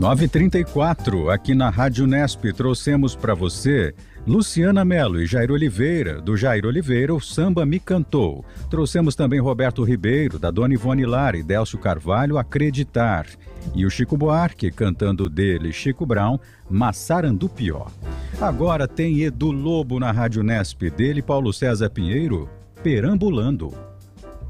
9h34, aqui na Rádio Nesp, trouxemos para você Luciana Mello e Jair Oliveira, do Jair Oliveira, o Samba Me Cantou. Trouxemos também Roberto Ribeiro, da Dona Ivone Lara e Délcio Carvalho, Acreditar. E o Chico Buarque, cantando dele, Chico Brown, Massarandupió. Agora tem Edu Lobo na Rádio Nesp, dele Paulo César Pinheiro, Perambulando.